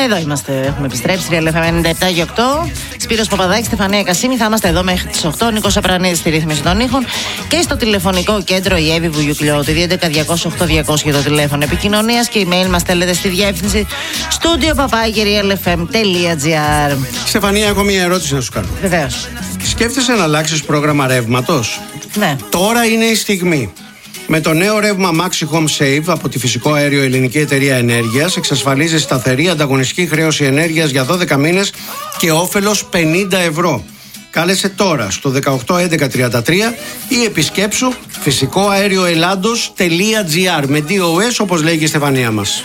Εδώ είμαστε, έχουμε επιστρέψει. Real FM 97 και 8. Σπύρος Παπαδάκης, Στεφανία Κασίμη. Θα είμαστε εδώ μέχρι τις 8. Νίκος Απρανίδης στη ρύθμιση των ήχων. Και στο τηλεφωνικό κέντρο η Εύη Βουγιουκλιώτη. 211-208-200 για το τηλέφωνο επικοινωνίας. Και email μας στέλνετε στη διεύθυνση studio@realfm.gr. Στεφανία, έχω μια ερώτηση να σου κάνω. Βεβαίως. Σκέφτεσαι να αλλάξεις πρόγραμμα ρεύματος? Ναι. Τώρα είναι η στιγμή. Με το νέο ρεύμα Maxi Home Save από τη Φυσικό Αέριο Ελληνική Εταιρεία Ενέργειας εξασφαλίζει σταθερή ανταγωνιστική χρέωση ενέργειας για 12 μήνες και όφελος 50 ευρώ. Κάλεσε τώρα στο 181133 ή επισκέψου φυσικοαέρioελλάντος.gr με DOS, όπως λέει και η Στεφανία μας.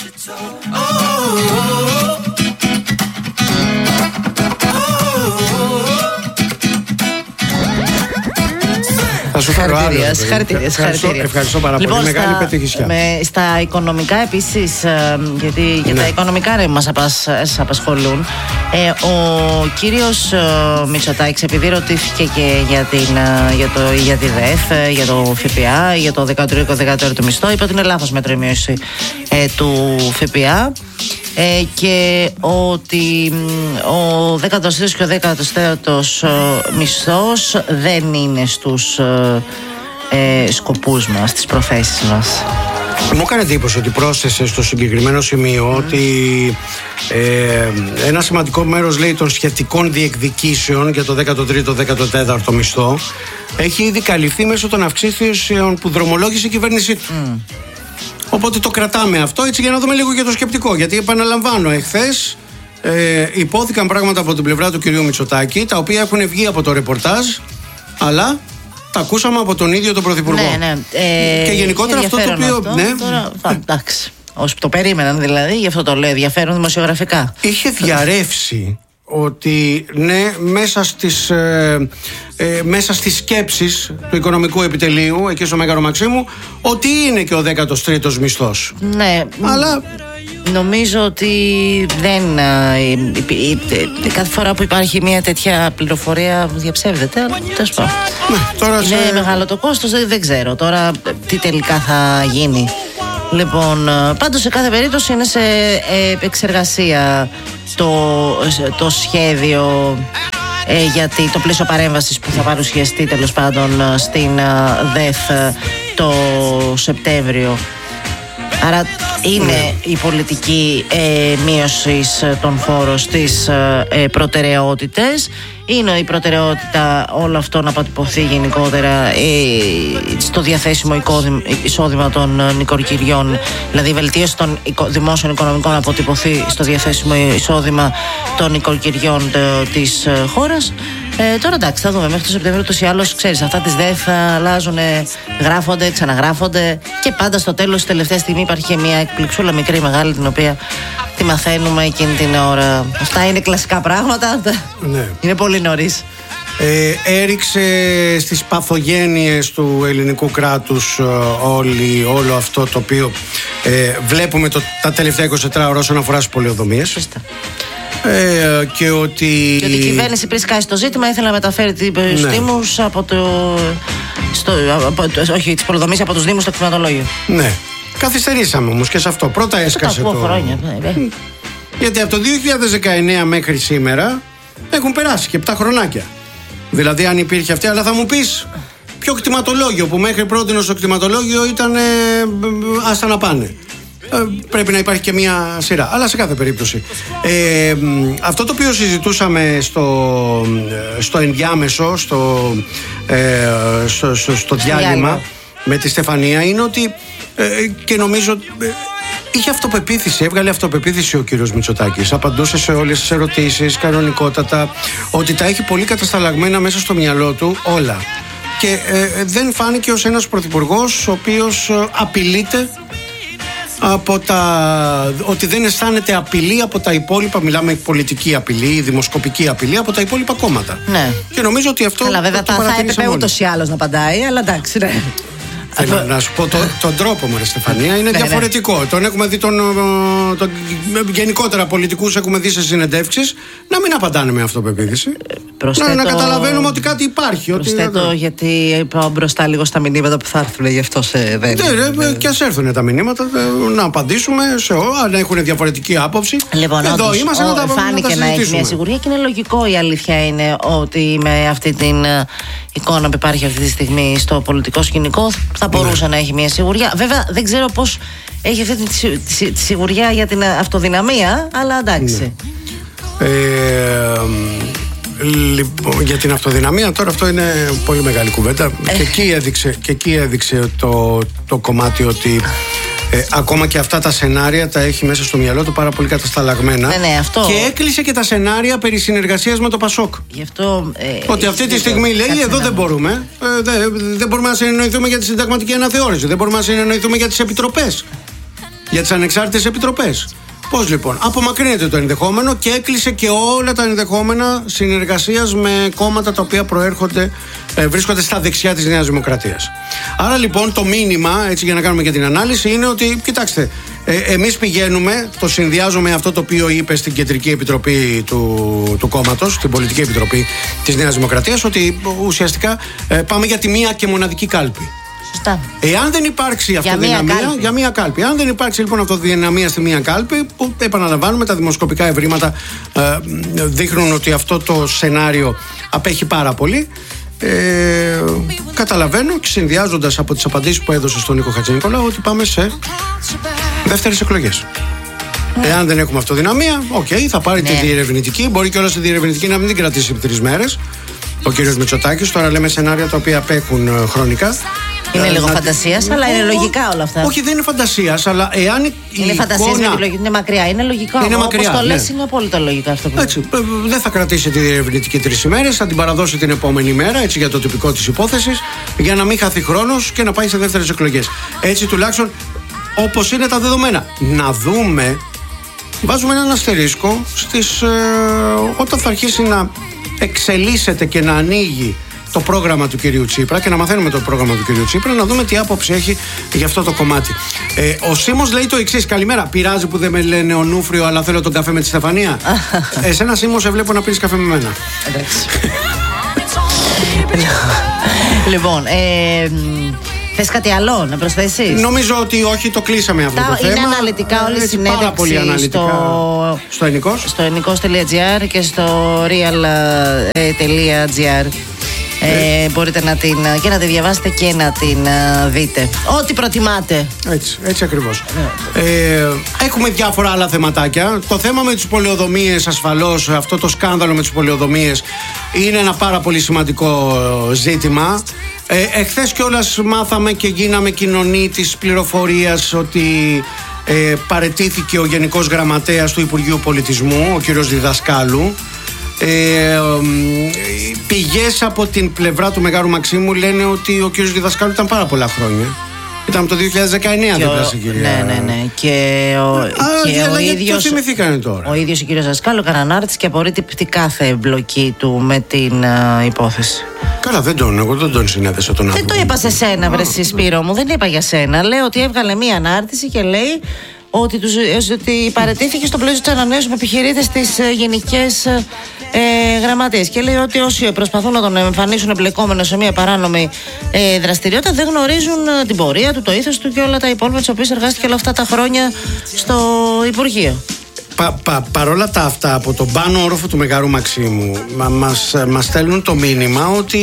Συγχαρητήρια. Ευχαριστώ πάρα πολύ. Μεγάλη πετυχησιά. Στα οικονομικά επίσης, γιατί για τα οικονομικά μας απασχολούν, ο κύριος Μητσοτάκης, επειδή ρωτήθηκε και για τη ΔΕΘ, για το ΦΠΑ, για το 13ο μισθό, είπε ότι είναι λάθος μέτρο η μείωση του ΦΠΑ. Και ότι ο 13ος και ο 14ος μισθός δεν είναι στους σκοπούς μας, στις προθέσεις μας. Μου έκανε εντύπωση ότι πρόσθεσε στο συγκεκριμένο σημείο ότι ένα σημαντικό μέρος, λέει, των σχετικών διεκδικήσεων για το 13ο-14ο μισθό έχει ήδη καλυφθεί μέσω των αυξήσεων που δρομολόγησε η κυβέρνησή του. Οπότε το κρατάμε αυτό έτσι για να δούμε λίγο για το σκεπτικό. Γιατί επαναλαμβάνω, εχθές υπόθηκαν πράγματα από την πλευρά του κυρίου Μητσοτάκη, τα οποία έχουν βγει από το ρεπορτάζ, αλλά τα ακούσαμε από τον ίδιο τον Πρωθυπουργό. Ναι. Και γενικότερα αυτό το οποίο. Αυτό, ναι. Τώρα, εντάξει. Όσοι το περίμεναν δηλαδή, γι' αυτό το λέω, ενδιαφέρον δημοσιογραφικά. Είχε διαρρεύσει ότι ναι, μέσα στις σκέψεις του Οικονομικού Επιτελείου, εκεί στο Μέγαρο Μαξίμου, ότι είναι και ο 13ος μισθός. Ναι, αλλά νομίζω ότι δεν. Κάθε φορά που υπάρχει μια τέτοια πληροφορία διαψεύδεται, αλλά τέλος πάντων. Είναι μεγάλο το κόστος, δεν ξέρω τώρα τι τελικά θα γίνει. Λοιπόν, πάντως σε κάθε περίπτωση είναι σε επεξεργασία το σχέδιο γιατί το πλαίσιο παρέμβασης που θα παρουσιαστεί τέλος πάντων στην ΔΕΘ το Σεπτέμβριο. Άρα είναι η πολιτική μείωση των φόρων στις προτεραιότητες. Είναι η προτεραιότητα όλο αυτό να αποτυπωθεί γενικότερα στο διαθέσιμο εισόδημα των νοικοκυριών. Δηλαδή η βελτίωση των δημόσιων οικονομικών να αποτυπωθεί στο διαθέσιμο εισόδημα των νοικοκυριών της χώρας. Τώρα εντάξει, θα δούμε. Μέχρι το Σεπτέμβριο ούτως ή άλλως, ξέρεις, αυτά τις ΔΕΘ αλλάζουν, γράφονται, ξαναγράφονται και πάντα στο τέλος, τελευταία στιγμή, υπάρχει και μια εκπληξούλα μικρή, μεγάλη, την οποία τη μαθαίνουμε εκείνη την ώρα. Αυτά είναι κλασικά πράγματα. Ναι. Είναι πολύ νωρίς. Έριξε στις παθογένειες του ελληνικού κράτους όλο αυτό το οποίο βλέπουμε τα τελευταία 24 ώρα όσον αφορά στις πολεοδομίες. Και ότι η κυβέρνηση πριν σκάσει το ζήτημα ήθελε να μεταφέρει τους Δήμους όχι, τις πολεοδομίες από τους Δήμους στο κτηματολόγιο. Ναι. Καθυστερήσαμε όμως και σε αυτό. Πρώτα έσκασε το χρόνια, γιατί από το 2019 μέχρι σήμερα έχουν περάσει και 7 χρονάκια. Δηλαδή αν υπήρχε αυτή, αλλά θα μου πεις ποιο κτηματολόγιο, που μέχρι πρώτη στο κτηματολόγιο ήταν άστα να πάνε. Πρέπει να υπάρχει και μια σειρά. Αλλά σε κάθε περίπτωση αυτό το οποίο συζητούσαμε στο ενδιάμεσο, στο διάλειμμα με τη Στεφανία, είναι ότι και νομίζω είχε αυτοπεποίθηση, έβγαλε αυτοπεποίθηση ο κύριος Μητσοτάκης. Απαντούσε σε όλες τις ερωτήσεις κανονικότατα, ότι τα έχει πολύ κατασταλαγμένα μέσα στο μυαλό του όλα. Και δεν φάνηκε ως ένας πρωθυπουργός ο οποίος απειλείται ότι δεν αισθάνεται απειλή από τα υπόλοιπα, μιλάμε πολιτική απειλή, δημοσκοπική απειλή από τα υπόλοιπα κόμματα. Ναι. Και νομίζω ότι αυτό. Αλλά βέβαια θα έπρεπε ούτως ή άλλως να απαντάει, αλλά εντάξει, ναι. Να σου πω τον τρόπο μου, ρε Στεφανία, είναι διαφορετικό. Τον έχουμε δει, γενικότερα πολιτικούς έχουμε δει σε συνεντεύξεις να μην απαντάνε με αυτοπεποίθηση. Να καταλαβαίνουμε ότι κάτι υπάρχει. Προσθέτω γιατί είπα μπροστά λίγο στα μηνύματα που θα έρθουν, γι' αυτό σε δεν. Και ας έρθουν τα μηνύματα, να απαντήσουμε αν έχουν διαφορετική άποψη. Λοιπόν, εδώ είμαστε να τα φάνηκε να έχει μια σιγουριά και είναι λογικό. Η αλήθεια είναι ότι με αυτή την εικόνα που υπάρχει αυτή τη στιγμή στο πολιτικό σκηνικό θα μπορούσε να έχει μια σιγουριά. Βέβαια, δεν ξέρω πώς έχει αυτή τη σιγουριά για την αυτοδυναμία, αλλά εντάξει. Λοιπόν, για την αυτοδυναμία τώρα αυτό είναι πολύ μεγάλη κουβέντα. Και εκεί έδειξε το κομμάτι ότι ακόμα και αυτά τα σενάρια τα έχει μέσα στο μυαλό του πάρα πολύ κατασταλαγμένα. Αυτό. Και έκλεισε και τα σενάρια περί συνεργασίας με το Πασόκ. Γι' αυτό, ότι αυτή τη στιγμή λέει εδώ δεν μπορούμε. Δεν μπορούμε να συνεννοηθούμε για τη συνταγματική αναθεώρηση. Δεν μπορούμε να συνεννοηθούμε για τις επιτροπές. Για τις ανεξάρτητες επιτροπές. Πώς λοιπόν, απομακρύνεται το ενδεχόμενο και έκλεισε και όλα τα ενδεχόμενα συνεργασίας με κόμματα τα οποία βρίσκονται στα δεξιά της Νέας Δημοκρατίας. Άρα λοιπόν το μήνυμα, έτσι για να κάνουμε και την ανάλυση, είναι ότι κοιτάξτε, εμείς πηγαίνουμε, το συνδυάζω με αυτό το οποίο είπε στην Κεντρική Επιτροπή του κόμματος, στην Πολιτική Επιτροπή της Νέας Δημοκρατίας, ότι ουσιαστικά πάμε για τη μία και μοναδική κάλπη. Εάν δεν υπάρξει αυτοδυναμία για μία κάλπη. Αν δεν υπάρξει λοιπόν αυτοδυναμία στη μία κάλπη, που επαναλαμβάνουμε, τα δημοσκοπικά ευρήματα δείχνουν ότι αυτό το σενάριο απέχει πάρα πολύ. Καταλαβαίνω και συνδυάζοντας από τις απαντήσεις που έδωσε στον Νίκο Χατζηνικολάου ότι πάμε σε δεύτερες εκλογές. Εάν δεν έχουμε αυτοδυναμία, θα πάρει τη διερευνητική. Μπορεί και όλα στη διερευνητική να μην την κρατήσει 3 μέρες ο κύριος Μητσοτάκης. Τώρα λέμε σενάρια τα οποία απέχουν χρονικά. Είναι λίγο φαντασίας, αλλά είναι λογικά όλα αυτά. Όχι, δεν είναι φαντασίας, αλλά εάν. Είναι φαντασίας με τη λογική, είναι μακριά. Είναι λογικό. Όπως το λες, είναι απόλυτα λογικό αυτό που. Έτσι, δεν θα κρατήσει τη διερευνητική 3 ημέρες, θα την παραδώσει την επόμενη μέρα, έτσι για το τυπικό της υπόθεσης, για να μην χαθεί χρόνος και να πάει σε δεύτερες εκλογές. Έτσι τουλάχιστον όπως είναι τα δεδομένα. Να δούμε. Βάζουμε έναν αστερίσκο όταν θα αρχίσει να εξελίσσεται και να ανοίγει το πρόγραμμα του κυρίου Τσίπρα και να μαθαίνουμε το πρόγραμμα του κυρίου Τσίπρα, να δούμε τι άποψη έχει για αυτό το κομμάτι. Ο Σίμος λέει το εξής: καλημέρα. Πειράζει που δεν με λένε Ονούφριο, αλλά θέλω τον καφέ με τη Στεφανία. Εσένα, Σίμο, σε βλέπω να πίνεις καφέ με μένα. Εντάξει. Λοιπόν, θες κάτι άλλο να προσθέσεις? Νομίζω ότι όχι, το κλείσαμε αυτό το θέμα. Είναι αναλυτικά όλη η συνέντευξη πάρα πολύ αναλυτικά στο Ενικός. Στο ενικός.gr και στο real.gr. Μπορείτε να τη διαβάσετε και να την δείτε. Ό,τι προτιμάτε. Έτσι ακριβώς. Έχουμε διάφορα άλλα θεματάκια. Το θέμα με τις πολεοδομίες, ασφαλώς, αυτό το σκάνδαλο με τις πολεοδομίες είναι ένα πάρα πολύ σημαντικό ζήτημα. Εχθές κιόλας μάθαμε και γίναμε κοινωνοί της πληροφορίας ότι παραιτήθηκε ο Γενικός Γραμματέας του Υπουργείου Πολιτισμού, ο κύριος Διδασκάλου. Πηγές από την πλευρά του Μεγάρου Μαξίμου λένε ότι ο κύριος Διδασκάλου ήταν πάρα πολλά χρόνια. Ήταν από το 2019 δίπλα στην κυρία. Ναι. Και ο ίδιος. Το θυμηθήκανε τώρα. Ο ίδιος ο κύριος Δασκάλου έκανε ανάρτηση και απορρίπτει κάθε εμπλοκή του με την υπόθεση. Καλά, εγώ δεν τον συνέδεσα τον άνθρωπο. Δεν το είπα σε σένα, βρε Σπύρο μου, δεν είπα για σένα. Λέω ότι έβγαλε μία ανάρτηση και λέει ότι παραιτήθηκε στο πλαίσιο της ανανέωσης με επιχειρήτες στις γενικές γραμματείες. Και λέει ότι όσοι προσπαθούν να τον εμφανίσουν εμπλεκόμενο σε μια παράνομη δραστηριότητα δεν γνωρίζουν την πορεία του, το ήθος του και όλα τα υπόλοιπα τις οποίες εργάστηκε όλα αυτά τα χρόνια στο Υπουργείο. Παρόλα τα αυτά, από τον πάνω όροφο του Μεγάρου Μαξίμου μας στέλνουν το μήνυμα ότι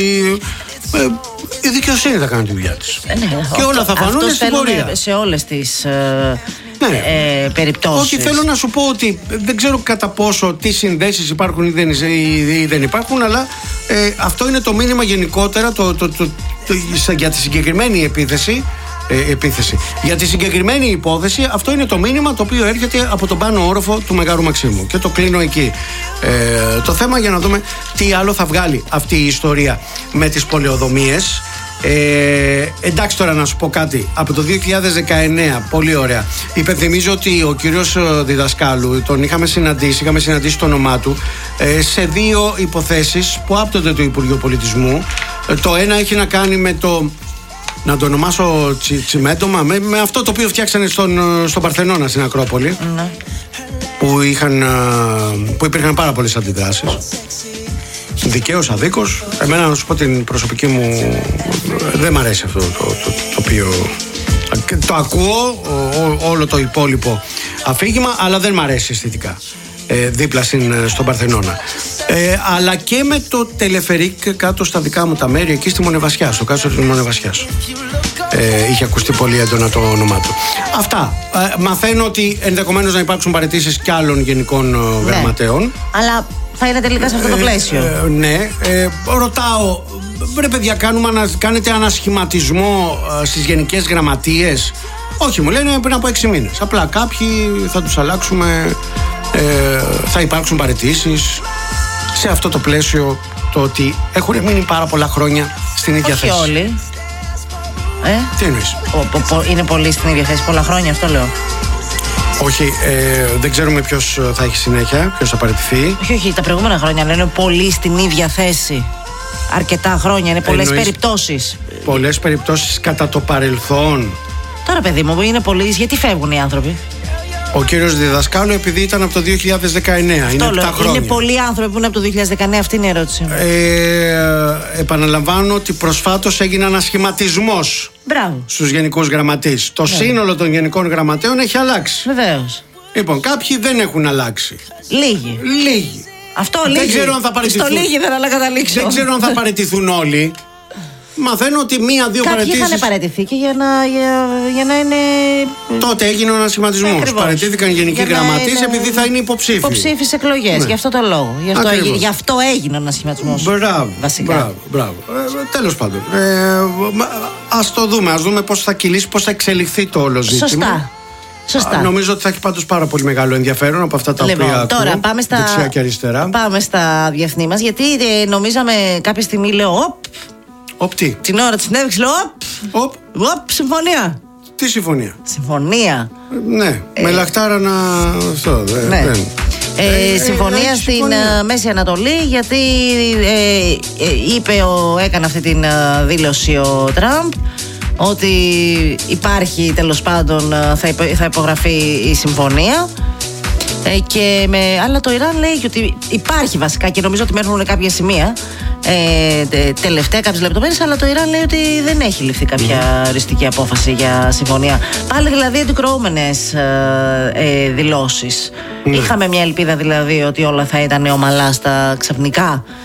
η δικαιοσύνη θα κάνει τη δουλειά της. Και όλα θα φανούν στην πορεία. Σε όλες τις περιπτώσεις. Όχι, θέλω να σου πω ότι δεν ξέρω κατά πόσο τι συνδέσεις υπάρχουν ή δεν υπάρχουν, αλλά αυτό είναι το μήνυμα γενικότερα για τη συγκεκριμένη επίθεση. Για τη συγκεκριμένη υπόθεση, αυτό είναι το μήνυμα το οποίο έρχεται από τον πάνω όροφο του Μεγάρου Μαξίμου. Και το κλείνω εκεί το θέμα, για να δούμε τι άλλο θα βγάλει αυτή η ιστορία με τις πολεοδομίες. Εντάξει, τώρα να σου πω κάτι. Από το 2019, πολύ ωραία. Υπενθυμίζω ότι ο κύριος Διδασκάλου τον είχαμε συναντήσει το όνομά του σε 2 υποθέσεις που άπτονται του Υπουργείου Πολιτισμού. Το ένα έχει να κάνει με το, να το ονομάσω τσιμέντομα, με αυτό το οποίο φτιάξανε στον Παρθενώνα, στην Ακρόπολη, που υπήρχαν πάρα πολλές αντιδράσεις. δικαίως, αδίκως. Εμένα, να σου πω την προσωπική μου, δεν μ' αρέσει αυτό το οποίο το ακούω, όλο το υπόλοιπο αφήγημα, αλλά δεν μ' αρέσει αισθητικά. Δίπλα στον Παρθενώνα. Αλλά και με το τελεφερίκ κάτω στα δικά μου τα μέρη, εκεί στη Μονεβασιά, στο κάστρο της Μονεβασιάς. Είχε ακουστεί πολύ έντονα το όνομά του. Αυτά. Μαθαίνω ότι ενδεχομένως να υπάρξουν παραιτήσεις κι άλλων γενικών γραμματέων. Αλλά θα είναι τελικά σε αυτό το πλαίσιο. Ναι. Ρωτάω, βρε παιδιά, κάνετε ανασχηματισμό στις γενικές γραμματείες? Όχι, μου λένε πριν από 6 μήνες. Απλά κάποιοι θα τους αλλάξουμε, θα υπάρξουν παραιτήσεις. Σε αυτό το πλαίσιο, το ότι έχουν μείνει πάρα πολλά χρόνια στην ίδια θέση. Όχι όλοι. Τι εννοείς? Είναι πολλοί στην ίδια θέση πολλά χρόνια, αυτό λέω. Όχι, δεν ξέρουμε ποιος θα έχει συνέχεια, ποιος θα παραιτηθεί. Όχι, τα προηγούμενα χρόνια λένε πολλοί στην ίδια θέση. Αρκετά χρόνια, είναι πολλές περιπτώσεις. Πολλές περιπτώσεις κατά το παρελθόν. Τώρα, παιδί μου, είναι πολλοί, γιατί φεύγουν οι άνθρωποι? Ο κύριος Διδασκάλου, επειδή ήταν από το 2019. Είναι 7 χρόνια. Είναι πολλοί άνθρωποι που είναι από το 2019, αυτή είναι η ερώτηση. Επαναλαμβάνω ότι προσφάτως έγινε ανασχηματισμός στους γενικούς γραμματείς. Το σύνολο των γενικών γραμματέων έχει αλλάξει. Βεβαίως. Λοιπόν, κάποιοι δεν έχουν αλλάξει. Λίγοι. Αυτό λίγοι. Δεν ξέρω αν θα παραιτηθούν. Στο λίγοι δεν καταλήξω. Δεν ξέρω αν θα παραιτηθούν όλοι. Μαθαίνω ότι 1-2 παραιτήσεις. Κάποιοι είχαν παραιτηθεί και για να είναι. Τότε έγινε ο ανασχηματισμός. Παραιτήθηκαν γενικοί γραμματείς επειδή θα είναι υποψήφοι. Υποψήφιες εκλογές. Ναι. Γι' αυτό το λόγο. Γι' αυτό έγινε ο ανασχηματισμός. Μπράβο. Βασικά. Μπράβο. Τέλος πάντων. Ας το δούμε. Ας δούμε πώς θα κυλήσει, πώς θα εξελιχθεί το όλο ζήτημα. Σωστά. Νομίζω ότι θα έχει πάντως πάρα πολύ μεγάλο ενδιαφέρον από αυτά τα οποία ακούω. Τώρα πάμε δεξιά και αριστερά. Πάμε στα διεθνή μας. Γιατί νομίζαμε κάποια στιγμή, λέω, τι? Την ώρα της συνέντευξης λέω συμφωνία. Τι συμφωνία? Συμφωνία. Ναι, με λαχτάρα να... Ναι. Συμφωνία στην Μέση Ανατολή, γιατί έκανε αυτή την δήλωση ο Τραμπ ότι υπάρχει, τέλος πάντων, θα υπογραφεί η συμφωνία. Αλλά το Ιράν λέει ότι υπάρχει βασικά, και νομίζω ότι μένουν κάποια σημεία τελευταία, κάποιες λεπτομέρειες, αλλά το Ιράν λέει ότι δεν έχει ληφθεί κάποια οριστική απόφαση για συμφωνία. Πάλι δηλαδή αντικρουόμενες δηλώσεις. Είχαμε μια ελπίδα δηλαδή ότι όλα θα ήταν ομαλά στα ξαφνικά